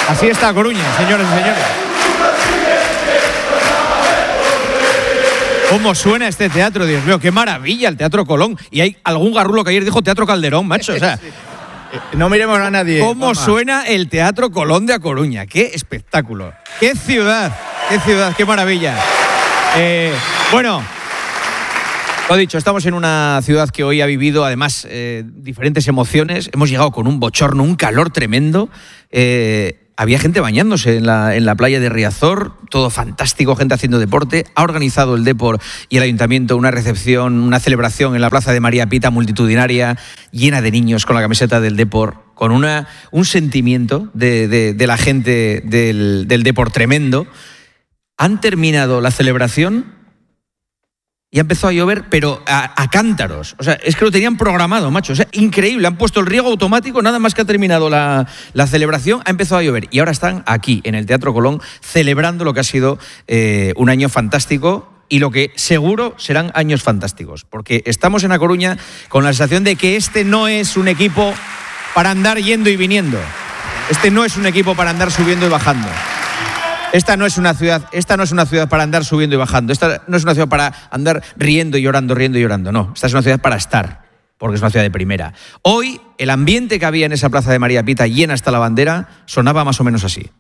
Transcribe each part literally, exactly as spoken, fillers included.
Así está Coruña, señores y señores. ¿Cómo suena este teatro? Dios mío, qué maravilla el Teatro Colón. Y hay algún garrulo que ayer dijo Teatro Calderón, macho. O sea, sí. No miremos a nadie. ¿Cómo Mamá. suena el Teatro Colón de A Coruña? ¡Qué espectáculo! ¡Qué ciudad! ¡Qué ciudad! ¡Qué maravilla! Eh, bueno, lo dicho, estamos en una ciudad que hoy ha vivido, además, eh, diferentes emociones. Hemos llegado con un bochorno, un calor tremendo. Eh, Había gente bañándose en la, en la playa de Riazor, todo fantástico, gente haciendo deporte. Ha organizado el Depor y el Ayuntamiento una recepción, una celebración en la Plaza de María Pita multitudinaria, llena de niños con la camiseta del Depor, con una, un sentimiento de, de, de la gente del, del Depor tremendo. Han terminado la celebración y ha empezado a llover, pero a, a cántaros. O sea, es que lo tenían programado, macho. O sea, increíble. Han puesto el riego automático, nada más que ha terminado la, la celebración, ha empezado a llover. Y ahora están aquí, en el Teatro Colón, celebrando lo que ha sido eh, un año fantástico y lo que seguro serán años fantásticos. Porque estamos en A Coruña con la sensación de que este no es un equipo para andar yendo y viniendo. Este no es un equipo para andar subiendo y bajando. Esta no es una ciudad, esta no es una ciudad para andar subiendo y bajando. Esta no es una ciudad para andar riendo y llorando, riendo y llorando. No, esta es una ciudad para estar, porque es una ciudad de primera. Hoy, el ambiente que había en esa Plaza de María Pita, llena hasta la bandera, sonaba más o menos así.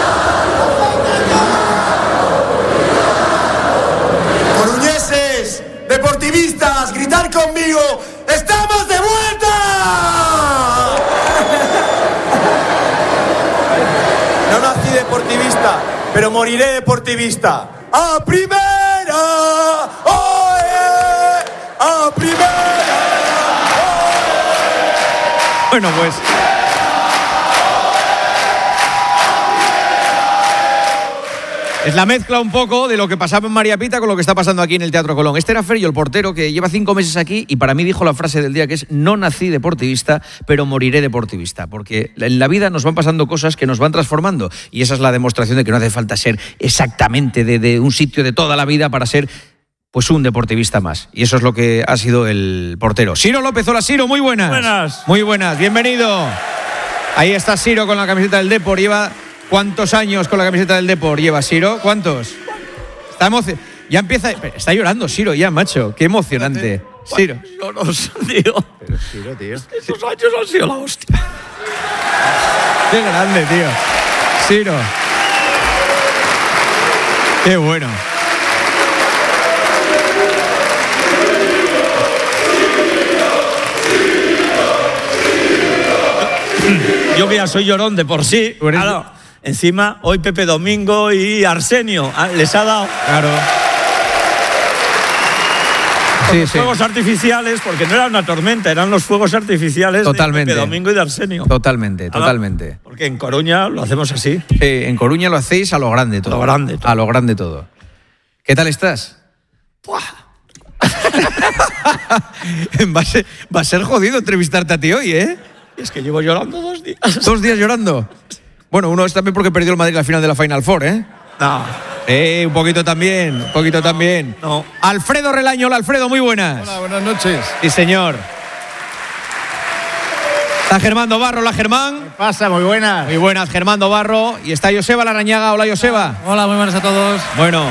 Coruñeses, deportivistas, gritar conmigo, ¡estamos de vuelta! No nací deportivista, pero moriré deportivista. ¡A primera! ¡Oye! ¡A primera! ¡Oye! Bueno, pues... es la mezcla un poco de lo que pasaba en María Pita con lo que está pasando aquí en el Teatro Colón. Este era Ferrio, el portero, que lleva cinco meses aquí y para mí dijo la frase del día, que es: no nací deportivista, pero moriré deportivista. Porque en la vida nos van pasando cosas que nos van transformando y esa es la demostración de que no hace falta ser exactamente de, de un sitio de toda la vida para ser pues un deportivista más. Y eso es lo que ha sido el portero. Ciro López, hola Ciro, muy buenas. Buenas. Muy buenas, bienvenido. Ahí está Ciro con la camiseta del Depor, lleva... ¿Cuántos años con la camiseta del Depor lleva Ciro? ¿Cuántos? Está emocionado. Ya empieza... Está llorando Ciro ya, macho. Qué emocionante. Ciro. Yo no sé, tío. Pero Ciro, tío. Estos años han sido la hostia. Qué grande, tío. Ciro. Qué bueno. Yo que ya soy llorón de por sí. Claro, encima, hoy Pepe Domingo y Arsenio les ha dado... Claro. Sí, los sí. fuegos artificiales, porque no era una tormenta, eran los fuegos artificiales Totalmente. de Pepe Domingo y de Arsenio. Totalmente, Claro, totalmente. porque en Coruña lo hacemos así. Sí, en Coruña lo hacéis a lo grande todo. A lo grande todo. A lo grande todo. ¿Qué tal estás? ¡Puah! va, a ser, va a ser jodido entrevistarte a ti hoy, ¿eh? Es que llevo llorando dos días. ¿Dos días llorando? Bueno, uno es también porque perdió el Madrid la final de la Final Four, ¿eh? No. Eh, un poquito también, un poquito también. No. Alfredo Relaño, hola Alfredo, muy buenas. Hola, buenas noches. Sí, señor. Está Germán Dobarro, hola Germán. ¿Qué pasa? Muy buenas. Muy buenas, Germán Dobarro. Y está Joseba Larrañaga, hola Joseba. Hola, muy buenas a todos. Bueno.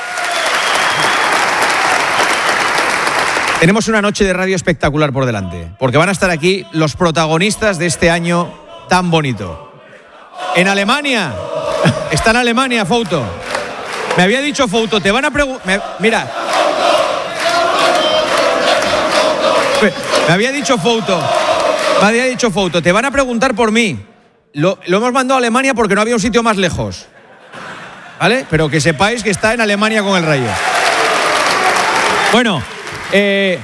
Tenemos una noche de radio espectacular por delante, porque van a estar aquí los protagonistas de este año tan bonito. En Alemania, está en Alemania, Fouto. Me había dicho Fouto, te van a preguntar... Mira. Me había dicho Fouto, me había dicho Fouto, te van a preguntar por mí. Lo, lo hemos mandado a Alemania porque no había un sitio más lejos. ¿Vale? Pero que sepáis que está en Alemania con el Rayo. Bueno... Eh,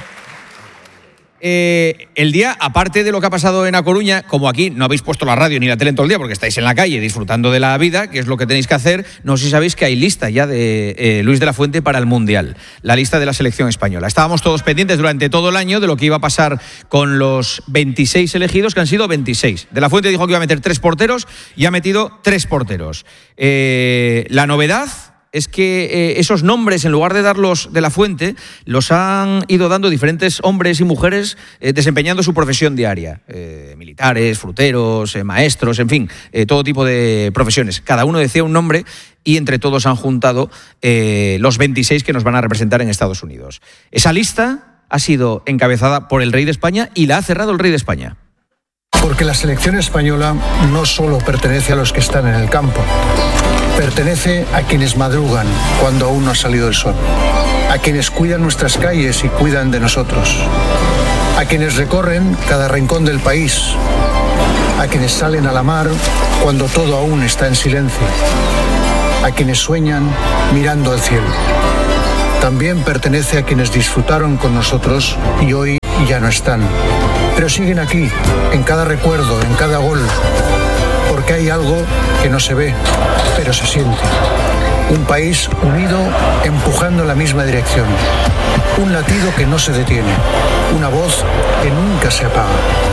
eh, el día, aparte de lo que ha pasado en A Coruña, como aquí no habéis puesto la radio ni la tele en todo el día porque estáis en la calle disfrutando de la vida, que es lo que tenéis que hacer, no sé si sabéis que hay lista ya de eh, Luis de la Fuente para el Mundial, la lista de la selección española. Estábamos todos pendientes durante todo el año de lo que iba a pasar con los veintiséis elegidos, que han sido veintiséis. De la Fuente dijo que iba a meter tres porteros y ha metido tres porteros. Eh, la novedad... es que eh, esos nombres, en lugar de darlos de la fuente, los han ido dando diferentes hombres y mujeres eh, desempeñando su profesión diaria. Eh, militares, fruteros, eh, maestros, en fin, eh, todo tipo de profesiones. Cada uno decía un nombre y entre todos han juntado eh, los veintiséis que nos van a representar en Estados Unidos. Esa lista ha sido encabezada por el rey de España y la ha cerrado el rey de España. Porque la selección española no solo pertenece a los que están en el campo, pertenece a quienes madrugan cuando aún no ha salido el sol, a quienes cuidan nuestras calles y cuidan de nosotros, a quienes recorren cada rincón del país, a quienes salen a la mar cuando todo aún está en silencio, a quienes sueñan mirando al cielo. También pertenece a quienes disfrutaron con nosotros y hoy ya no están, pero siguen aquí, en cada recuerdo, en cada gol, porque hay algo que no se ve, pero se siente. Un país unido, empujando en la misma dirección. Un latido que no se detiene. Una voz que nunca se apaga.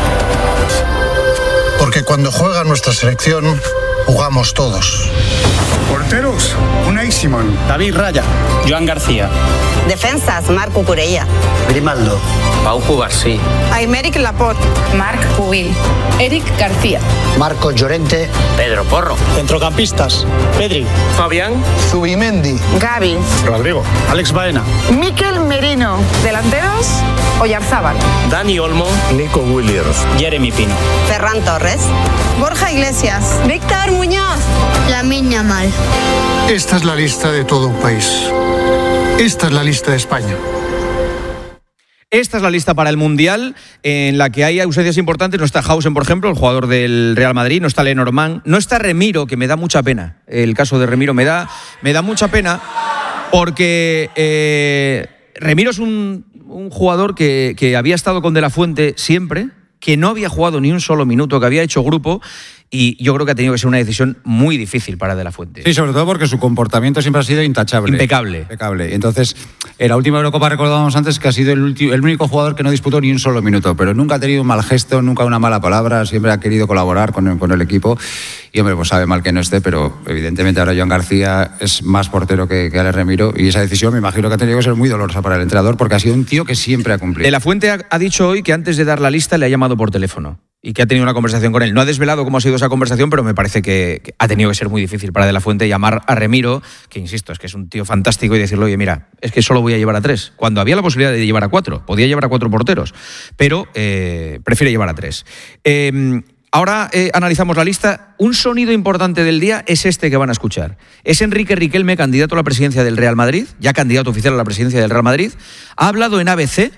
Porque cuando juega nuestra selección, jugamos todos. Porteros, Unai Simón. David Raya. Joan García. Defensas, Marc Cucurella. Grimaldo. Pau Cubarsí. Aymeric Laporte. Marc Pubil. Eric García. Marcos Llorente. Pedro Porro. Centrocampistas. Pedri. Fabián. Zubimendi. Gavi. Rodrigo. Alex Baena. Mikel Merino. Delanteros, Oyarzábal. Dani Olmo. Nico Williams. Jeremy Pino. Ferran Torres. Borja Iglesias. Víctor Muñoz. Lamine Yamal. Esta es la lista de todo un país. Esta es la lista de España. Esta es la lista para el Mundial, en la que hay ausencias importantes. No está Hausen, por ejemplo, el jugador del Real Madrid. No está Lenormand. No está Remiro, que me da mucha pena. El caso de Remiro me da, me da mucha pena porque eh, Remiro es un, un jugador que, que había estado con De la Fuente siempre, que no había jugado ni un solo minuto, que había hecho grupo. Y yo creo que ha tenido que ser una decisión muy difícil para De la Fuente. Sí, sobre todo porque su comportamiento siempre ha sido intachable. Impecable. Impecable. Entonces, en la última Eurocopa recordábamos antes que ha sido el, ulti- el único jugador que no disputó ni un solo minuto, pero nunca ha tenido un mal gesto, nunca una mala palabra, siempre ha querido colaborar con el, con el equipo. Y, hombre, pues sabe mal que no esté, pero evidentemente ahora Joan García es más portero que, que Ale Remiro, y esa decisión me imagino que ha tenido que ser muy dolorosa para el entrenador, porque ha sido un tío que siempre ha cumplido. De la Fuente ha, ha dicho hoy que antes de dar la lista le ha llamado por teléfono y que ha tenido una conversación con él. No ha desvelado cómo ha sido esa conversación, pero me parece que, que ha tenido que ser muy difícil para De la Fuente llamar a Remiro, que insisto, es que es un tío fantástico, y decirle, oye, mira, es que solo voy a llevar a tres, cuando había la posibilidad de llevar a cuatro. Podía llevar a cuatro porteros, pero eh, prefiere llevar a tres. Eh, ahora eh, analizamos la lista. Un sonido importante del día es este que van a escuchar. Es Enrique Riquelme, candidato a la presidencia del Real Madrid, ya candidato oficial a la presidencia del Real Madrid. Ha hablado en A B C.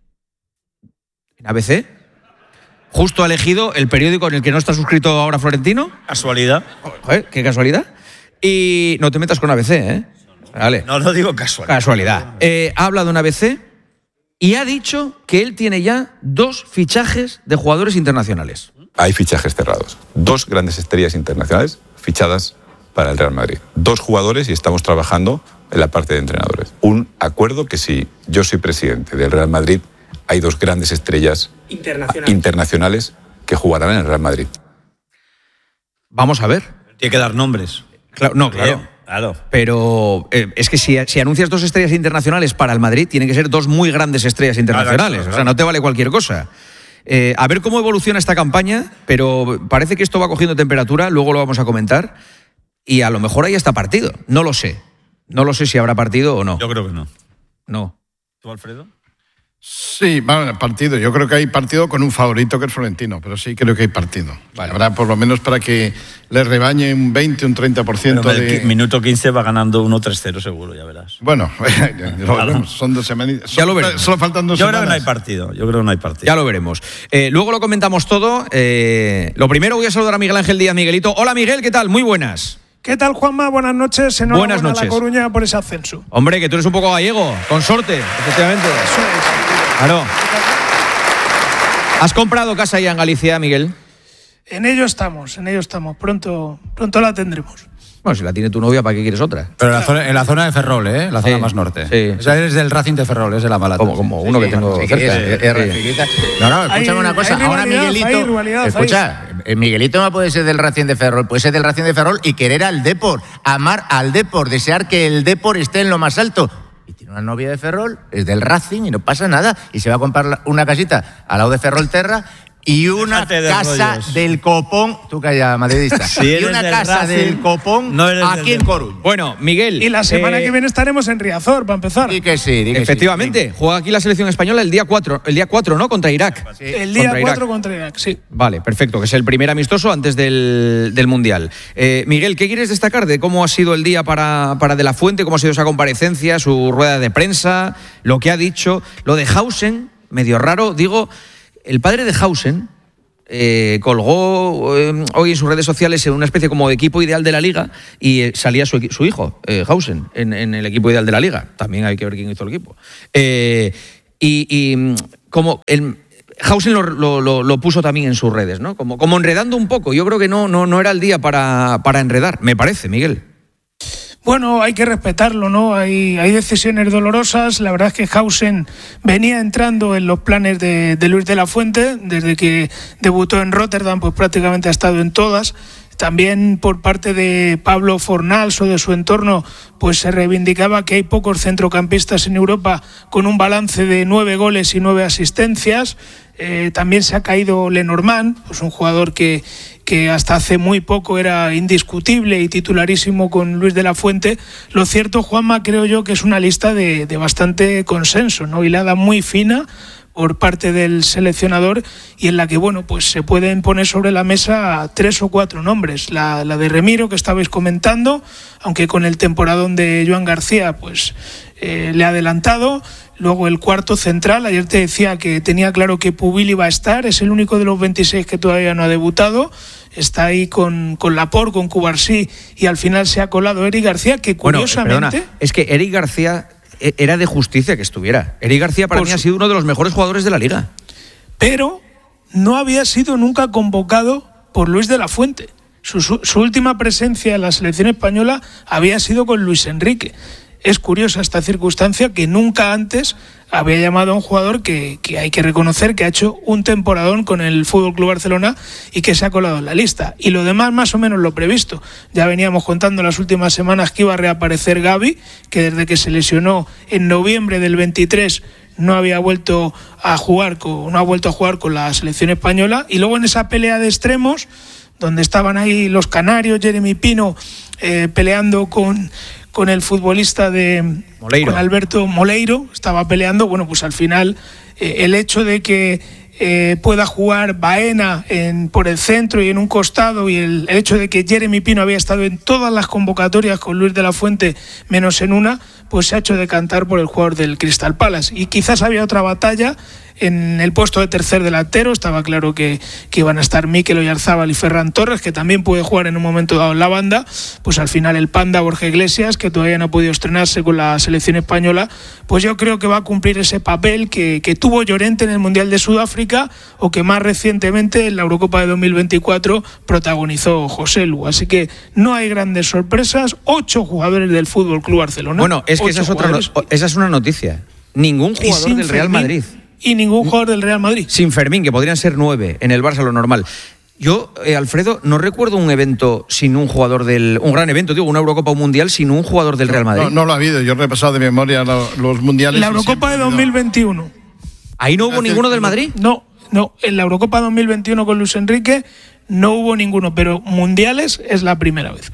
¿En A B C? Justo ha elegido el periódico en el que no está suscrito ahora Florentino. Casualidad. Joder, qué casualidad. Y no te metas con A B C, ¿eh? Vale. No, no digo casualidad. Casualidad. Eh, ha hablado en A B C y ha dicho que él tiene ya dos fichajes de jugadores internacionales. Hay fichajes cerrados. Dos grandes estrellas internacionales fichadas para el Real Madrid. Dos jugadores, y estamos trabajando en la parte de entrenadores. Un acuerdo que si yo soy presidente del Real Madrid, hay dos grandes estrellas internacionales, internacionales que jugarán en el Real Madrid. Vamos a ver. Tiene que dar nombres. Claro, no, claro. Claro. Pero eh, es que si, si anuncias dos estrellas internacionales para el Madrid, tienen que ser dos muy grandes estrellas internacionales. Claro, claro. O sea, no te vale cualquier cosa. Eh, a ver cómo evoluciona esta campaña, pero parece que esto va cogiendo temperatura, luego lo vamos a comentar, y a lo mejor ahí está partido. No lo sé. No lo sé si habrá partido o no. Yo creo que no. No. ¿Tú, Alfredo? Sí, bueno, partido. Yo creo que hay partido con un favorito que es Florentino, pero sí creo que hay partido. Vale. Habrá por lo menos para que le rebañe un veinte, un treinta por ciento pero de... el minuto quince va ganando uno tres cero seguro, ya verás. Bueno, lo veremos. Son dos semanas. Ya lo veremos. Solo faltan dos Yo semanas. creo que no hay partido. Yo creo que no hay partido. Ya lo veremos. Eh, luego lo comentamos todo. Eh, lo primero voy a saludar a Miguel Ángel Díaz. Miguelito. Hola, Miguel, ¿qué tal? Muy buenas. ¿Qué tal, Juanma? Buenas noches. Enhorabuena Buenas noches. a La Coruña por ese ascenso. Hombre, que tú eres un poco gallego. Consorte, efectivamente. Eso es. Claro. ¿Has comprado casa ya en Galicia, Miguel? En ello estamos, en ello estamos. Pronto, pronto la tendremos. Bueno, si la tiene tu novia, ¿para qué quieres otra? Pero en la zona, en la zona de Ferrol, ¿eh? En la zona Sí, más norte. sí. O sea, eres del Racing de Ferrol, es de la Malata. Como, como uno Sí, que tengo sí, cerca. sí, Es- es Rafiquita. No, no, escúchame Hay- una cosa. hay Ahora rivalidad, Miguelito. hay rivalidad, Escucha, eh, Miguelito no puede ser del Racing de Ferrol, puede ser del Racing de Ferrol y querer al Depor, amar al Depor, desear que el Depor esté en lo más alto. Y tiene una novia de Ferrol, es del Racing y no pasa nada. Y se va a comprar la- una casita al lado de Ferrolterra y una Déjate de casa rollos. del Copón. Tú calla, madridista. Si y eres una del casa Racing, del Copón no eres del aquí en Depor. Coruña. Bueno, Miguel. Y la semana eh, que viene estaremos en Riazor, para empezar. Di que sí, di que sí. Efectivamente, juega aquí la selección española el día cuatro, el día cuatro, ¿no? Contra Irak. El día Contra Irak. cuatro contra Irak, sí. Vale, perfecto, que es el primer amistoso antes del, del Mundial. Eh, Miguel, ¿qué quieres destacar de cómo ha sido el día para, para De la Fuente, cómo ha sido esa comparecencia, su rueda de prensa, lo que ha dicho, lo de Hausen, medio raro, digo, el padre de Hausen eh, colgó eh, hoy en sus redes sociales en una especie como de equipo ideal de la Liga y eh, salía su, equi- su hijo, eh, Hausen, en, en el equipo ideal de la Liga. También hay que ver quién hizo el equipo. Eh, y, y mm, como el... Hausen lo, lo- lo- lo puso también en sus redes, ¿no? Como, como enredando un poco. Yo creo que no, no, no era el día para, para enredar, me parece, Miguel. Bueno, hay que respetarlo, ¿no? Hay, hay decisiones dolorosas. La verdad es que Hausen venía entrando en los planes de, de Luis de la Fuente. Desde que debutó en Rotterdam, pues prácticamente ha estado en todas. También por parte de Pablo Fornals o de su entorno, pues se reivindicaba que hay pocos centrocampistas en Europa con un balance de nueve goles y nueve asistencias. Eh, también se ha caído Lenormand, pues un jugador que, que hasta hace muy poco era indiscutible y titularísimo con Luis de la Fuente. Lo cierto, Juanma, creo yo que es una lista de, de bastante consenso, ¿no? Hilada muy fina por parte del seleccionador y en la que, bueno, pues se pueden poner sobre la mesa tres o cuatro nombres. La, la de Remiro, que estabais comentando, aunque con el temporadón de Joan García, pues eh, le ha adelantado. Luego el cuarto central, ayer te decía que tenía claro que Pubil iba a estar, es el único de los veintiséis que todavía no ha debutado. Está ahí con, con Laporte, con Cubarsí, y al final se ha colado Eric García, que curiosamente... Bueno, perdona, es que Eric García era de justicia que estuviera. Eric García para Por mí ha su- sido uno de los mejores jugadores de la Liga. pero no había sido nunca convocado por Luis de la Fuente. Su, su, su última presencia en la selección española había sido con Luis Enrique. Es curiosa esta circunstancia que nunca antes había llamado a un jugador que, que hay que reconocer que ha hecho un temporadón con el F C Barcelona y que se ha colado en la lista. Y lo demás más o menos lo previsto. Ya veníamos contando en las últimas semanas que iba a reaparecer Gavi, que desde que se lesionó en noviembre del veintitrés no había vuelto a jugar con, no ha vuelto a jugar con la selección española. Y luego en esa pelea de extremos, donde estaban ahí los canarios, Jeremy Pino eh, peleando con, con el futbolista de Moleiro. con Alberto Moleiro, estaba peleando, bueno, pues al final eh, el hecho de que eh, pueda jugar Baena en, por el centro y en un costado, y el, el hecho de que Jeremy Pino había estado en todas las convocatorias con Luis de la Fuente menos en una, pues se ha hecho decantar por el jugador del Crystal Palace. Y quizás había otra batalla en el puesto de tercer delantero. Estaba claro que, que iban a estar Mikel Oyarzábal y Ferran Torres, que también puede jugar en un momento dado en la banda. Pues al final el Panda Borja Iglesias, que todavía no ha podido estrenarse con la selección española, pues yo creo que va a cumplir ese papel que, que tuvo Llorente en el Mundial de Sudáfrica, o que más recientemente en la Eurocopa de dos mil veinticuatro protagonizó José Lu. Así que no hay grandes sorpresas. Ocho jugadores del F C Barcelona. Bueno, es que Ocho esa es, otra no- jugadores. esa es una noticia. Ningún Y jugador sin del Real Fermín. Madrid. Y ningún jugador del Real Madrid. Sin Fermín, que podrían ser nueve en el Barça, lo normal. Yo, eh, Alfredo, no recuerdo un evento sin un jugador del... Un gran evento, digo, una Eurocopa o un Mundial sin un jugador del Real Madrid. No, no lo ha habido. Yo he repasado de memoria lo- los mundiales. La y Eurocopa siempre de ha habido- dos mil veintiuno. ¿Ahí no hubo ninguno del Madrid? No, no. En la Eurocopa dos mil veintiuno con Luis Enrique no hubo ninguno, pero mundiales es la primera vez.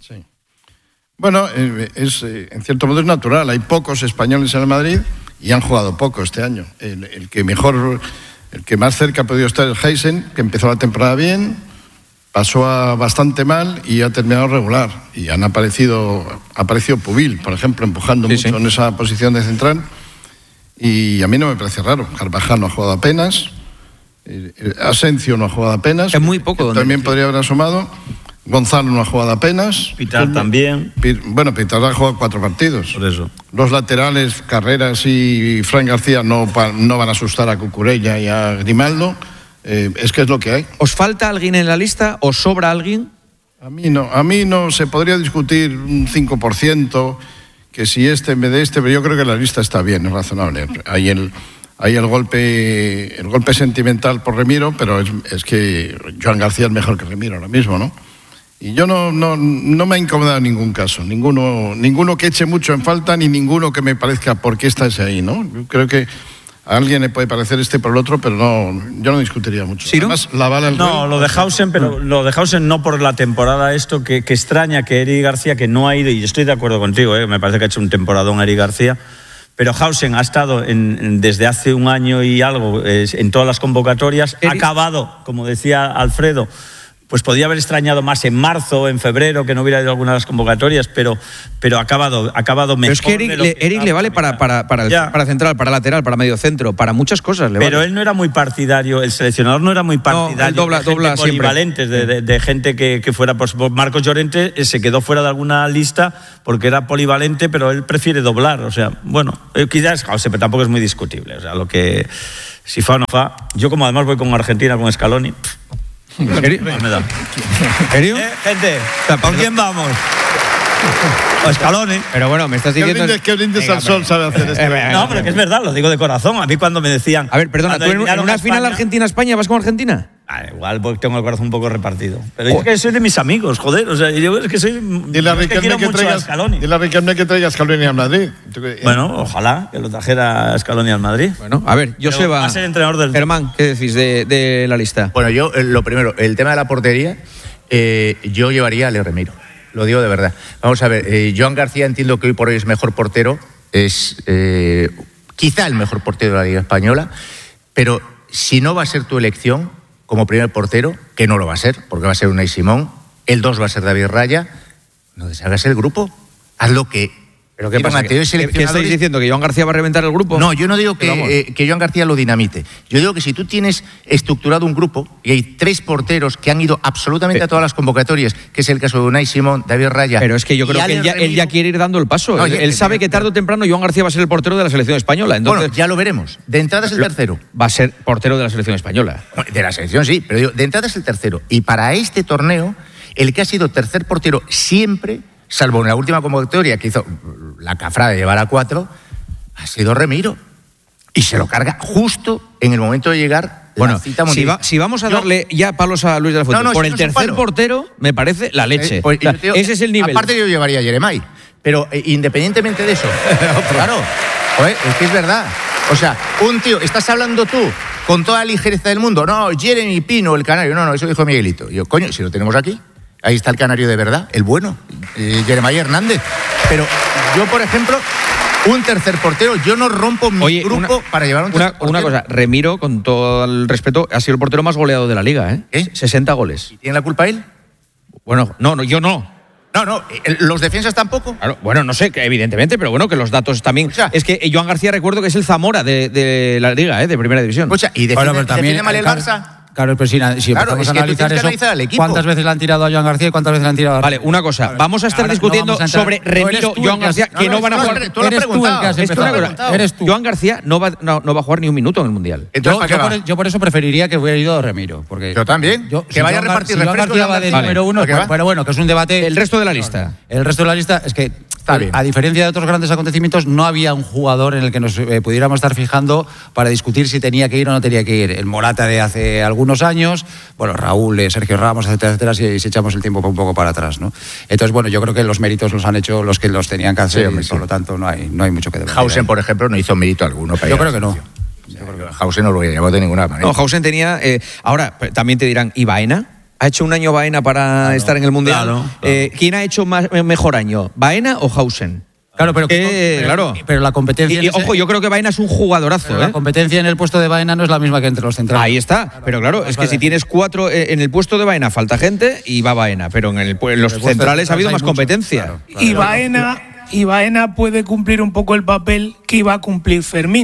Bueno, eh, es, eh, en cierto modo es natural. Hay pocos españoles en el Madrid y han jugado poco este año. El, el que mejor, el que más cerca ha podido estar es Heisen, que empezó la temporada bien, pasó a bastante mal y ha terminado regular. Y han aparecido, ha aparecido Pubil, por ejemplo, empujando Sí, mucho sí. en esa posición de central. Y a mí no me parece raro. Carvajal no ha jugado apenas. eh, eh, Asencio no ha jugado apenas. Es muy poco. que donde- También podría haber asomado. Gonzalo no ha jugado apenas. Pitar también. Pi- Bueno, Pitar ha jugado cuatro partidos. Por eso. Los laterales, Carreras y Fran García, no, pa- no van a asustar a Cucurella y a Grimaldo. Eh, es que es lo que hay. ¿Os falta alguien en la lista? ¿Os sobra alguien? A mí no, a mí no se podría discutir un cinco por ciento, que si este en vez de este, pero yo creo que la lista está bien, es razonable. Hay el, hay el golpe el golpe sentimental por Remiro, pero es, es que Joan García es mejor que Remiro ahora mismo, ¿no? Y yo no, no, no me ha incomodado en ningún caso, ninguno, ninguno que eche mucho en falta, ni ninguno que me parezca por qué está ese ahí, ¿no? Yo creo que a alguien le puede parecer este por el otro, pero no, yo no discutiría mucho. ¿Sí, no? Además, la bala al No, rey. lo de Hausen, pero lo de Hausen no por la temporada esto, que, que extraña que Eric García, que no ha ido, y estoy de acuerdo contigo, ¿eh? Me parece que ha hecho un temporadón Eric García, pero Hausen ha estado en, en, desde hace un año y algo eh, en todas las convocatorias, Eric... ha acabado, como decía Alfredo, pues podía haber extrañado más en marzo, en febrero, que no hubiera ido a algunas de las convocatorias, pero, pero ha acabado, ha acabado mejor. Pero es que Eric, le, que Eric le vale para, para, para, el, para central, para lateral, para medio centro, para muchas cosas. Le pero vale. Él no era muy partidario, el seleccionador no era muy partidario no, dobla, de gente dobla polivalentes, de, de, de gente que, que fuera... Pues Marcos Llorente se quedó fuera de alguna lista porque era polivalente, pero él prefiere doblar. O sea, bueno, quizás, o sea, pero tampoco es muy discutible. O sea, lo que... Si fa o no fa... Yo como además voy con Argentina, con Scaloni... ¿En serio? Me da. ¿En serio? ¿Eh, gente? ¿Con quién vamos? O Scaloni. Pero bueno, me estás diciendo... ¿Qué brindis al sol sabe hacer esto? No, pero que es verdad, lo digo de corazón. A mí cuando me decían... A ver, perdona, ¿tú en, en una final Argentina-España vas con Argentina? Ah, igual porque tengo el corazón un poco repartido. Pero yo es que soy de mis amigos, joder. O sea, yo es que soy... Dile a Riquelme que, que, que traiga a Scaloni al Madrid. Bueno, ojalá que lo trajera Scaloni al Madrid. Bueno, a ver, Joseba... Va a ser entrenador del... Germán, ¿qué decís de, de la lista? Bueno, yo, lo primero, el tema de la portería, eh, yo llevaría a Leo Remiro. Lo digo de verdad. Vamos a ver, eh, Joan García entiendo que hoy por hoy es mejor portero, es eh, quizá el mejor portero de la Liga Española, pero si no va a ser tu elección como primer portero, que no lo va a ser, porque va a ser Unai Simón, el dos va a ser David Raya, no deshagas el grupo, haz lo que... ¿Pero qué pasa? ¿Qué, ¿Qué estáis diciendo? ¿Que Joan García va a reventar el grupo? No, yo no digo que, eh, que Joan García lo dinamite. Yo digo que si tú tienes estructurado un grupo y hay tres porteros que han ido absolutamente pero, a todas las convocatorias, que es el caso de Unai Simón, David Raya... Pero es que yo creo que él ya, él ya quiere ir dando el paso. No, él, él sabe que tarde o temprano Joan García va a ser el portero de la selección española. Entonces, bueno, ya lo veremos. De entrada es el tercero. Va a ser portero de la selección española. De la selección sí, pero digo, de entrada es el tercero. Y para este torneo, el que ha sido tercer portero siempre... salvo en la última convocatoria que hizo la cafra de llevar a cuatro, ha sido Remiro. Y se lo carga justo en el momento de llegar bueno, la cita mundial. Si, va, si vamos a darle yo, ya palos a Luis de la Fuente, no, no, por si el no tercer portero, me parece la leche. Eh, pues, o sea, digo, ese es el nivel. Aparte yo llevaría a Jeremai, pero eh, independientemente de eso, claro, joder, es que es verdad. O sea, un tío, estás hablando tú con toda la ligereza del mundo, no, Jeremy Pino, el canario, no, no, eso dijo Miguelito. Y yo, coño, si lo tenemos aquí. Ahí está el canario de verdad, el bueno, eh, Jeremai Hernández. Pero yo, por ejemplo, un tercer portero, yo no rompo mi Oye, grupo una, para llevar un tercer una, portero. Una cosa, Remiro, con todo el respeto, ha sido el portero más goleado de la Liga, ¿eh? ¿Eh? sesenta goles. ¿Y tiene la culpa él? Bueno, no, no, yo no. No, no, ¿los defensas tampoco? Claro, bueno, no sé, que evidentemente, pero bueno, que los datos también... O sea, es que Joan García, recuerdo que es el Zamora de, de la Liga, ¿eh? De Primera División. O sea, y defiende, bueno, también, defiende mal el Barça... Claro, pero si, si claro, empezamos es a analizar eso, ¿cuántas veces le han tirado a Joan García y cuántas veces le han tirado a... Vale, una cosa, vale, vamos a estar ahora discutiendo no a sobre Remiro, Joan García, que no, no, no van a jugar... Tú eres tú el que has empezado. Eres tú. Joan García no va, no, no va a jugar ni un minuto en el Mundial. Yo, yo, por, yo por eso preferiría que hubiera ido Remiro. Porque yo también, yo, que si vaya Joan, a repartir si Joan García va de vale. número uno, pero bueno, bueno, que es un debate... El resto de la lista. El resto de la lista es que... A diferencia de otros grandes acontecimientos, no había un jugador en el que nos eh, pudiéramos estar fijando para discutir si tenía que ir o no tenía que ir. El Morata de hace algunos años, bueno, Raúl, eh, Sergio Ramos, etcétera, etcétera, si, si echamos el tiempo un poco para atrás, ¿no? Entonces, bueno, yo creo que los méritos los han hecho los que los tenían que hacer, sí, y, sí. por lo tanto no hay, no hay mucho que debatir. Hausen, por ejemplo, no hizo mérito alguno. Para yo creo que no. Yo creo que Hausen no lo llevó de ninguna manera. No, Hausen tenía... Eh, ahora, también te dirán, ¿y Baena? ¿Ha hecho un año Baena para claro, estar en el Mundial? Claro, claro. Eh, ¿Quién ha hecho más, mejor año, Baena o Hausen? Claro, pero, eh, pero, claro. pero la competencia... Y, y, ojo, yo creo que Baena es un jugadorazo. La ¿eh? competencia en el puesto de Baena no es la misma que entre los centrales. Ahí está, claro, pero claro, es que si tienes cuatro eh, en el puesto de Baena falta gente y va Baena, pero en, el, en los el centrales ha habido más mucho, competencia. Claro, claro. Y Baena, y Baena puede cumplir un poco el papel que iba a cumplir Fermín.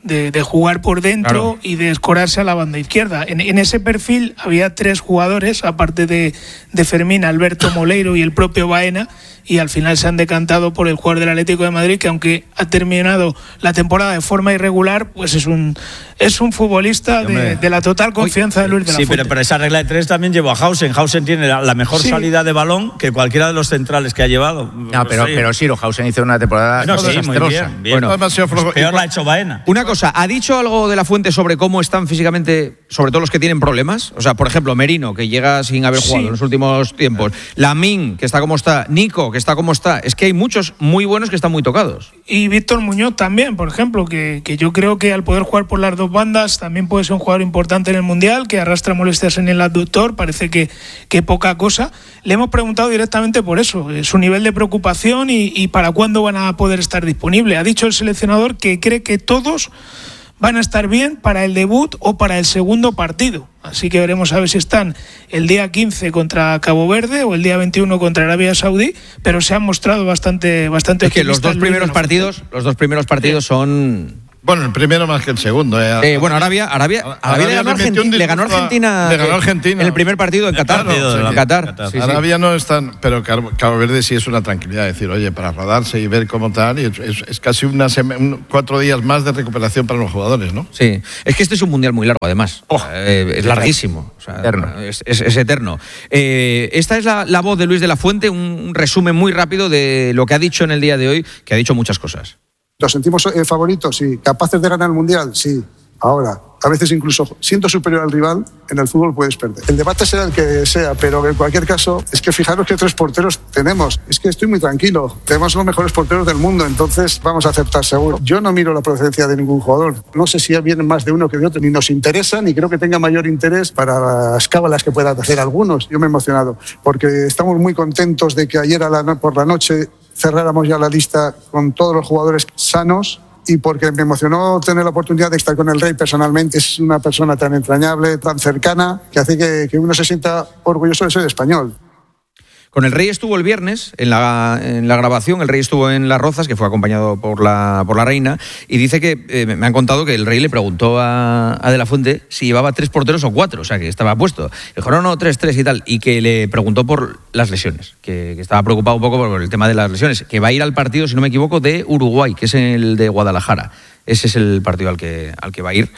de, de jugar por dentro Claro. y de escorarse a la banda izquierda. En, en ese perfil había tres jugadores, aparte de, de Fermín, Alberto Moleiro y el propio Baena, y al final se han decantado por el jugador del Atlético de Madrid, que aunque ha terminado la temporada de forma irregular, pues es un es un futbolista de, de la total confianza de Luis de la Sí, Fuente. pero, pero esa regla de tres también llevó a Hausen. Hausen tiene la, la mejor Sí. salida de balón que cualquiera de los centrales que ha llevado. No, pero, Sí. pero sí, Hausen hizo una temporada Bueno, sí, muy desastrosa. bien, bien. Bueno, demasiado flojo. Pues peor la ha hecho Baena. Una cosa, ¿ha dicho algo de la Fuente sobre cómo están físicamente, sobre todo los que tienen problemas? O sea, por ejemplo, Merino, que llega sin haber jugado Sí. en los últimos tiempos. Lamín, que está como está. Nico, que está como está. Es que hay muchos muy buenos que están muy tocados. Y Víctor Muñoz también, por ejemplo, que, que yo creo que al poder jugar por las dos bandas también puede ser un jugador importante en el Mundial, que arrastra molestias en el abductor, parece que, que poca cosa. Le hemos preguntado directamente por eso, eh, su nivel de preocupación y, y para cuándo van a poder estar disponibles. Ha dicho el seleccionador que cree que todos van a estar bien para el debut o para el segundo partido. Así que veremos a ver si están el día quince contra Cabo Verde o el día veintiuno contra Arabia Saudí, pero se han mostrado bastante bastante Es que los optimistas dos Luis primeros de la Fuente. partidos, los dos primeros partidos son. Bueno, el primero más que el segundo. Eh. Eh, bueno, Arabia, Arabia, Arabia, Arabia le, ganó le metió Argentina, un le ganó disgusto a- Argentina. le ganó eh, Argentina. En el primer partido en Qatar. Claro, o sea en que- Qatar. Sí, sí. Arabia no es tan. Pero Cabo Cabo Verde sí es una tranquilidad. Decir, oye, para rodarse y ver cómo tal. Y es, es- es casi una sema- un- cuatro días más de recuperación para los jugadores, ¿no? Sí, es que este es un mundial muy largo, además. Eh, es larguísimo. O sea, Eterno. Es, es- es eterno. Eh, esta es la, la voz de Luis de la Fuente, un, un resumen muy rápido de lo que ha dicho en el día de hoy, que ha dicho muchas cosas. ¿Nos sentimos eh, favoritos? Sí. ¿Capaces de ganar el Mundial? Sí. Ahora, a veces incluso siendo superior al rival, en el fútbol puedes perder. El debate será el que sea, pero en cualquier caso, es que fijaros que tres porteros tenemos. Es que estoy muy tranquilo. Tenemos los mejores porteros del mundo, entonces vamos a aceptar seguro. Yo no miro la procedencia de ningún jugador. No sé si vienen más de uno que de otro. Ni nos interesa, ni creo que tenga mayor interés para las cábalas que puedan hacer algunos. Yo me he emocionado, porque estamos muy contentos de que ayer a la no- por la noche cerráramos ya la lista con todos los jugadores sanos, y porque me emocionó tener la oportunidad de estar con el Rey personalmente. Es una persona tan entrañable, tan cercana, que hace que, que uno se sienta orgulloso de ser español. Con el Rey estuvo el viernes en la, en la grabación, el Rey estuvo en Las Rozas, que fue acompañado por la, por la reina, y dice que, eh, me han contado que el Rey le preguntó a, a De la Fuente si llevaba tres porteros o cuatro, o sea, que estaba puesto. Dijo, no, no, tres, tres y tal, y que le preguntó por las lesiones, que, que estaba preocupado un poco por el tema de las lesiones, que va a ir al partido, si no me equivoco, de Uruguay, que es el de Guadalajara. Ese es el partido al que, al que va a ir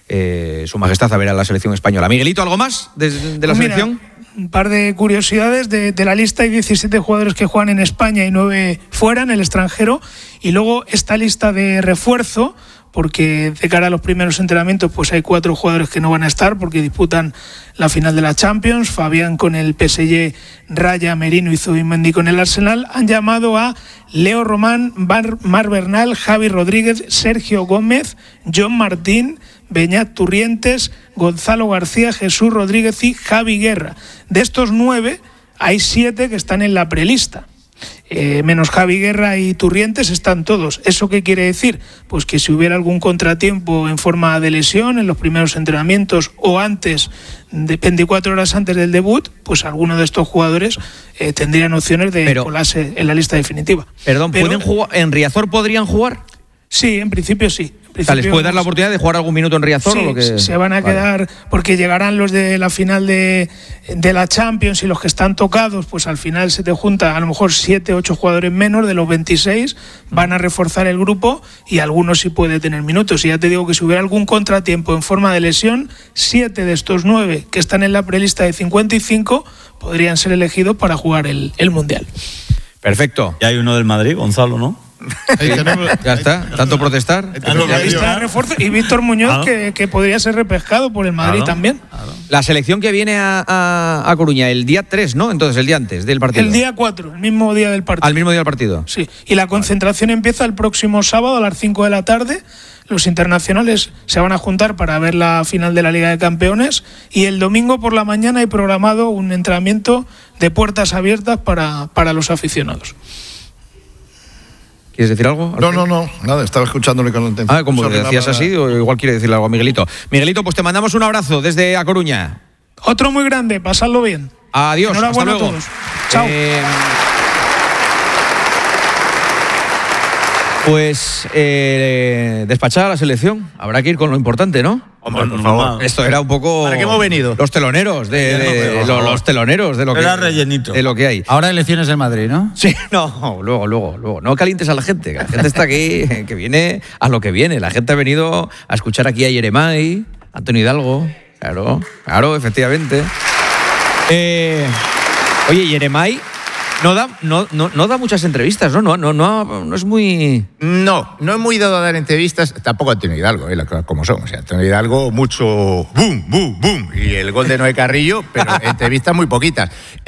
eh, Su Majestad a ver a la selección española. Miguelito, ¿algo más de, de la Pues mira, selección? un par de curiosidades. De, de la lista hay diecisiete jugadores que juegan en España y nueve fuera, en el extranjero. Y luego esta lista de refuerzo, porque de cara a los primeros entrenamientos pues hay cuatro jugadores que no van a estar porque disputan la final de la Champions. Fabián con el P S G, Raya, Merino y Zubimendi con el Arsenal. Han llamado a Leo Román, Mar, Mar Bernal, Javi Rodríguez, Sergio Gómez, John Martín, Beñat Turrientes, Gonzalo García, Jesús Rodríguez y Javi Guerra. De estos nueve, hay siete que están en la prelista. Eh, menos Javi Guerra y Turrientes están todos. ¿Eso qué quiere decir? Pues que si hubiera algún contratiempo en forma de lesión en los primeros entrenamientos o antes, de veinticuatro horas antes del debut, pues alguno de estos jugadores eh, tendrían opciones de Pero- colarse en la lista definitiva. Perdón, Pero- ¿pueden jugar, ¿en Riazor podrían jugar? Sí, en principio sí. En O sea, ¿les principio puede dar la vamos- oportunidad de jugar algún minuto en Riazor? Sí, o lo que... se van a Vale. quedar, porque llegarán los de la final de, de la Champions y los que están tocados, pues al final se te junta a lo mejor siete, ocho jugadores menos de los veintiséis, van a reforzar el grupo y algunos sí puede tener minutos. Y ya te digo que si hubiera algún contratiempo en forma de lesión, siete de estos nueve que están en la prelista de cincuenta y cinco podrían ser elegidos para jugar el, el Mundial. Perfecto. Y hay uno del Madrid, Gonzalo, ¿no? Ya está, tanto protestar. La lista de refuerzo y Víctor Muñoz, Claro. que, que podría ser repescado por el Madrid Claro. también. La selección que viene a, a- a Coruña el día tres, ¿no? Entonces, el día antes del partido. El día cuatro, el mismo día del partido. Al mismo día del partido. Sí, y la concentración empieza el próximo sábado a las cinco de la tarde. Los internacionales se van a juntar para ver la final de la Liga de Campeones y el domingo por la mañana hay programado un entrenamiento de puertas abiertas para, para los aficionados. ¿Quieres decir algo? No, no, no, nada, estaba escuchándole con atención. Ah, como Sobre la- decías así, o igual quiere decirle algo a Miguelito. Miguelito, pues te mandamos un abrazo desde A Coruña. Otro muy grande, pasadlo bien. Adiós, Enhorabuena hasta luego. a todos. Chao. Eh, Pues eh, despachada la selección. Habrá que ir con lo importante, ¿no? Hombre, por favor. Esto era un poco... ¿Para qué hemos venido? Los teloneros de, de- de- lo- los teloneros de lo que Era rellenito. de lo que hay. Ahora elecciones en Madrid, ¿no? Sí, no, luego, luego, luego. No calientes a la gente, que la gente está aquí, que viene a lo que viene. La gente ha venido a escuchar aquí a Yeremay, a Antonio Hidalgo. Claro, claro, efectivamente. Eh, oye, Yeremay no da, no, no, no da muchas entrevistas, ¿no? No, no, no, no es muy... No, no es muy dado a dar entrevistas, tampoco a Antonio Hidalgo, eh, las cosas como son. O sea, Antonio Hidalgo, mucho boom, boom, boom, y el gol de Noé Carrillo, pero entrevistas muy poquitas.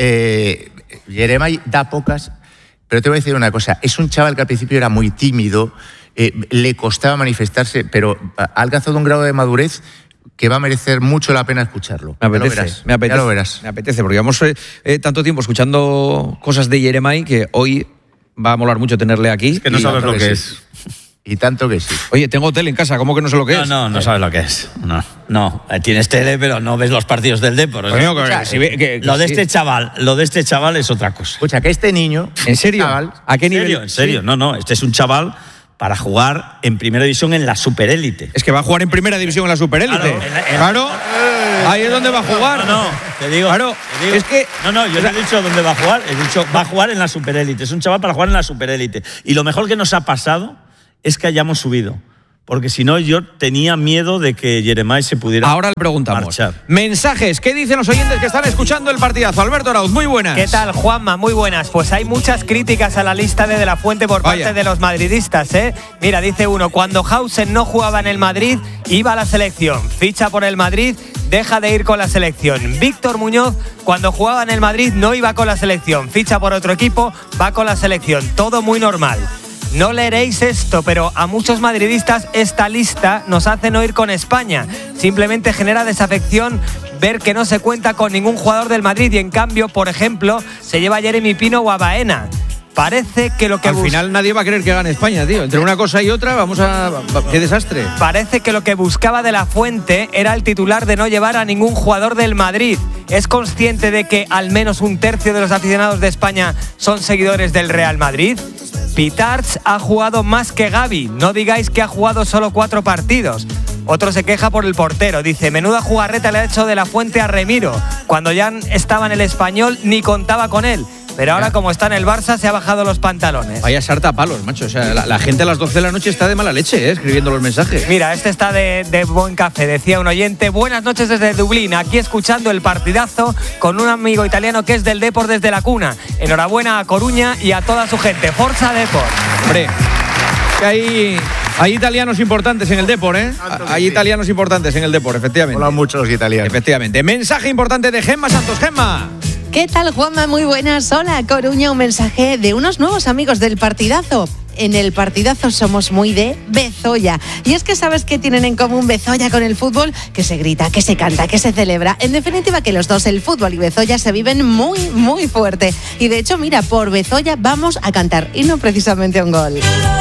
Eh, Yeremay da pocas, pero te voy a decir una cosa, es un chaval que al principio era muy tímido, eh, le costaba manifestarse, pero ha alcanzado un grado de madurez que va a merecer mucho la pena escucharlo. Me apetece, ya lo verás, me apetece, ya lo verás. me apetece, porque llevamos eh, eh, tanto tiempo escuchando cosas de Yeremay que hoy va a molar mucho tenerle aquí. Es que no Y- sabes lo que sí. es. Y tanto que sí. Oye, tengo tele en casa, ¿cómo que no sé lo que No, es? no, no sabes lo que es. No, no. Eh, Tienes tele, pero no ves los partidos del Depor. Coño, que si ve- que- lo de sí. este chaval, lo de este chaval es otra cosa. Escucha, que este niño... ¿En serio? chaval, ¿A qué ¿En nivel? serio? ¿En serio? No, no. Este es un chaval para jugar en primera división en la superélite. Es que va a jugar en primera división en la superélite. Claro, en la- en- Claro. Ahí es donde va a jugar. No, no, te digo. Claro, te digo- es que- No, no, yo no he dicho dónde va a jugar, he dicho va a jugar en la superélite. Es un chaval para jugar en la superélite. Y lo mejor que nos ha pasado es que hayamos subido. Porque si no, yo tenía miedo de que Yeremay se pudiera Ahora le preguntamos. marchar. Mensajes, ¿qué dicen los oyentes que están escuchando el partidazo? Alberto Arauz, muy buenas. ¿Qué tal, Juanma? Muy buenas. Pues hay muchas críticas a la lista de De La Fuente por Vaya. parte de los madridistas, ¿eh? Mira, dice uno, cuando Hausen no jugaba en el Madrid, iba a la selección. Ficha por el Madrid, deja de ir con la selección. Víctor Muñoz, cuando jugaba en el Madrid, no iba con la selección. Ficha por otro equipo, va con la selección. Todo muy normal. No leeréis esto, pero a muchos madridistas esta lista nos hace no ir con España. Simplemente genera desafección ver que no se cuenta con ningún jugador del Madrid y en cambio, por ejemplo, se lleva a Jeremy Pino o a Baena. Parece que lo que Al bus- final nadie va a querer que gane España, tío. Entre una cosa y otra, vamos a... ¡Qué desastre! Parece que lo que buscaba De La Fuente era el titular de no llevar a ningún jugador del Madrid. ¿Es consciente de que al menos un tercio de los aficionados de España son seguidores del Real Madrid? Pitarch ha jugado más que Gavi. No digáis que ha jugado solo cuatro partidos. Otro se queja por el portero. Dice, menuda jugarreta le ha hecho De La Fuente a Remiro. Cuando ya estaba en el Español ni contaba con él. Pero ahora, como está en el Barça, se ha bajado los pantalones. Vaya sarta a palos, macho. O sea, la, la gente a las doce de la noche está de mala leche, ¿eh? Escribiendo los mensajes. Mira, este está de, de buen café, decía un oyente. Buenas noches desde Dublín, aquí escuchando el partidazo con un amigo italiano que es del Depor desde la cuna. Enhorabuena a Coruña y a toda su gente. Forza Depor. Hombre, que hay, hay italianos importantes en el Depor, ¿eh? Hay italianos importantes en el Depor, efectivamente. Hola, muchos los italianos. Efectivamente. Mensaje importante de Gemma Santos. Gemma. ¿Qué tal, Juanma? Muy buenas. Hola, Coruña. Un mensaje de unos nuevos amigos del partidazo. En el partidazo somos muy de Bezoya. Y es que sabes que tienen en común Bezoya con el fútbol, que se grita, que se canta, que se celebra. En definitiva, que los dos, el fútbol y Bezoya, se viven muy, muy fuerte. Y de hecho, mira, por Bezoya vamos a cantar y no precisamente un gol.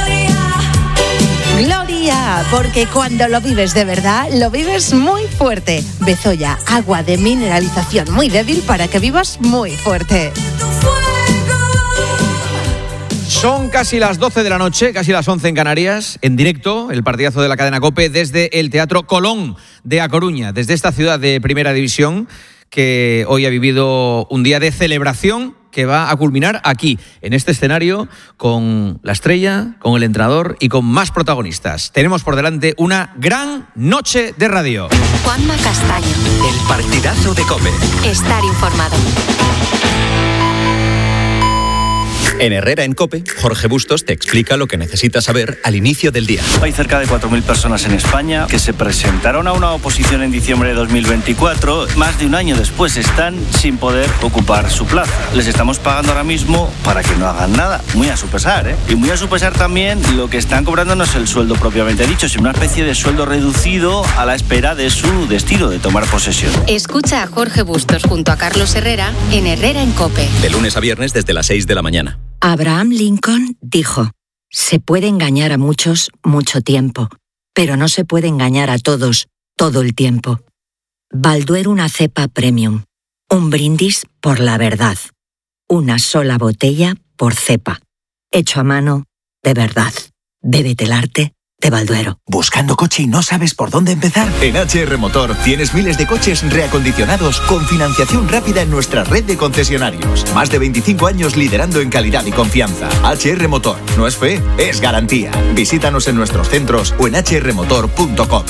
Gloria, porque cuando lo vives de verdad, lo vives muy fuerte. Bezoya, agua de mineralización muy débil para que vivas muy fuerte. Son casi las doce de la noche, casi las once en Canarias, en directo, el partidazo de la cadena COPE desde el Teatro Colón de A Coruña, desde esta ciudad de Primera División, que hoy ha vivido un día de celebración que va a culminar aquí, en este escenario, con la estrella, con el entrenador y con más protagonistas. Tenemos por delante una gran noche de radio. Juanma Castaño. El partidazo de COPE. Estar informado. En Herrera en COPE, Jorge Bustos te explica lo que necesitas saber al inicio del día. Hay cerca de cuatro mil personas en España que se presentaron a una oposición en diciembre de dos mil veinticuatro. Más de un año después están sin poder ocupar su plaza. Les estamos pagando ahora mismo para que no hagan nada, muy a su pesar, ¿eh? Y muy a su pesar también lo que están cobrando no es el sueldo propiamente dicho, sino una especie de sueldo reducido a la espera de su destino, de tomar posesión. Escucha a Jorge Bustos junto a Carlos Herrera en Herrera en COPE. De lunes a viernes desde las seis de la mañana. Abraham Lincoln dijo, se puede engañar a muchos mucho tiempo, pero no se puede engañar a todos todo el tiempo. Balduero una cepa premium, un brindis por la verdad, una sola botella por cepa, hecho a mano de verdad. Bébete el arte de Balduero. ¿Buscando coche y no sabes por dónde empezar? En H R Motor tienes miles de coches reacondicionados con financiación rápida en nuestra red de concesionarios. Más de veinticinco años liderando en calidad y confianza. H R Motor. No es fe, es garantía. Visítanos en nuestros centros o en h r motor punto com.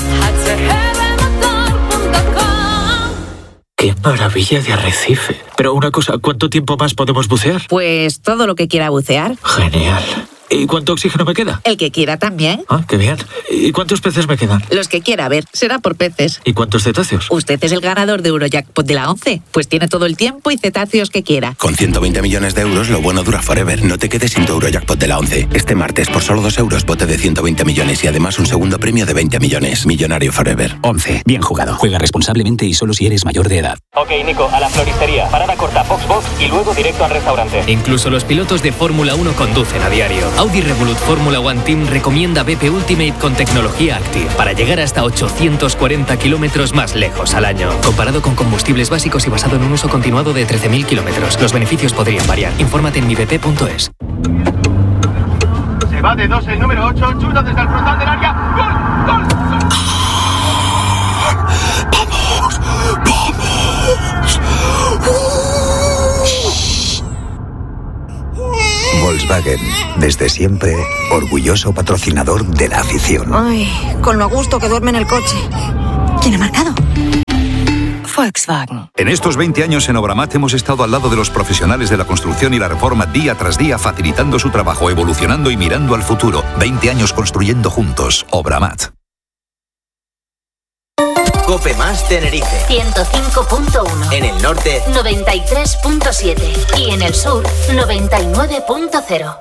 ¡Qué maravilla de arrecife! Pero una cosa, ¿cuánto tiempo más podemos bucear? Pues todo lo que quiera bucear. Genial. ¿Y cuánto oxígeno me queda? El que quiera también. Ah, qué bien. ¿Y cuántos peces me quedan? Los que quiera, a ver, será por peces. ¿Y cuántos cetáceos? Usted es el ganador de Eurojackpot de la once, pues tiene todo el tiempo y cetáceos que quiera. Con ciento veinte millones de euros, lo bueno dura forever. No te quedes sin tu Eurojackpot de la once. Este martes, por solo dos euros, bote de ciento veinte millones y además un segundo premio de veinte millones. Millonario forever. once. Bien jugado. Juega responsablemente y solo si eres mayor de edad. Ok, Nico, a la floristería. Parada corta, Foxbox y luego directo al restaurante. Incluso los pilotos de Fórmula uno conducen a diario. Audi Revolut Fórmula One Team recomienda B P Ultimate con tecnología Active para llegar hasta ochocientos cuarenta kilómetros más lejos al año. Comparado con combustibles básicos y basado en un uso continuado de trece mil kilómetros, los beneficios podrían variar. Infórmate en mi b p punto es. Se va de dos el número ocho, chuta desde el frontal del área. ¡Gol! ¡Gol! ¡Vamos! ¡Vamos! Volkswagen, desde siempre, orgulloso patrocinador de la afición. Ay, con lo a gusto que duerme en el coche. ¿Quién ha marcado? Volkswagen. En estos veinte años en Obramat hemos estado al lado de los profesionales de la construcción y la reforma día tras día, facilitando su trabajo, evolucionando y mirando al futuro. veinte años construyendo juntos. Obramat. Cope Más Tenerife ciento cinco punto uno. En el norte noventa y tres punto siete. Y en el sur noventa y nueve punto cero.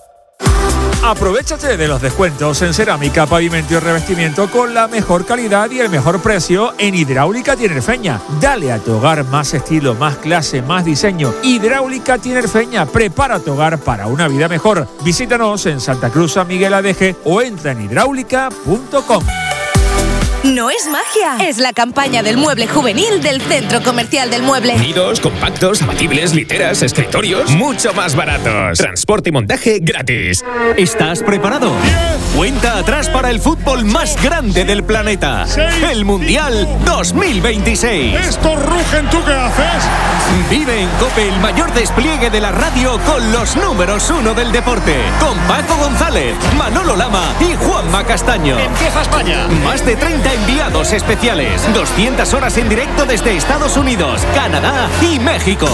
Aprovechate de los descuentos en cerámica, pavimento y revestimiento con la mejor calidad y el mejor precio en Hidráulica Tinerfeña. Dale a tu hogar más estilo, más clase, más diseño. Hidráulica Tinerfeña, prepara tu hogar para una vida mejor. Visítanos en Santa Cruz, San Miguel Adeje o entra en hidráulica punto com. No es magia, es la campaña del mueble juvenil del Centro Comercial del Mueble. Nidos, compactos, abatibles, literas, escritorios, mucho más baratos. Transporte y montaje gratis. ¿Estás preparado? Cuenta atrás para el fútbol más grande del planeta. seis, el Mundial dos mil veintiséis. ¿Estos rugen tú qué haces? Vive en COPE el mayor despliegue de la radio con los números uno del deporte. Con Paco González, Manolo Lama y Juanma Castaño. Empieza España. Más de treinta enviados especiales. doscientas horas en directo desde Estados Unidos, Canadá y México.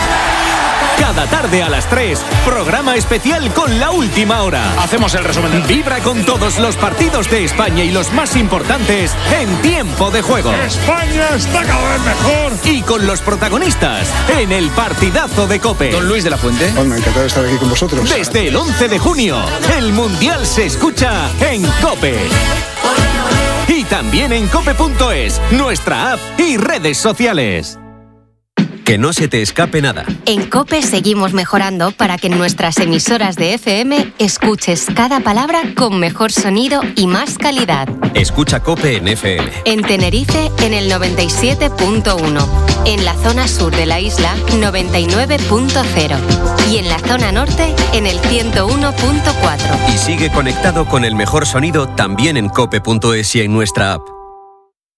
Cada tarde a las tres, programa especial con La Última Hora. Hacemos el resumen. Vibra con todos los partidos de España y los más importantes en tiempo de juego. España está cada vez mejor. Y con los protagonistas en el partidazo de COPE. Don Luis de la Fuente. Bueno, encantado de estar aquí con vosotros. Desde el once de junio, el Mundial se escucha en COPE. Y también en cope punto es, nuestra app y redes sociales. Que no se te escape nada. En COPE seguimos mejorando para que en nuestras emisoras de F M escuches cada palabra con mejor sonido y más calidad. Escucha COPE en F M. En Tenerife, en el noventa y siete punto uno. En la zona sur de la isla, noventa y nueve punto cero. Y en la zona norte, en el ciento uno punto cuatro. Y sigue conectado con el mejor sonido también en cope punto es y en nuestra app.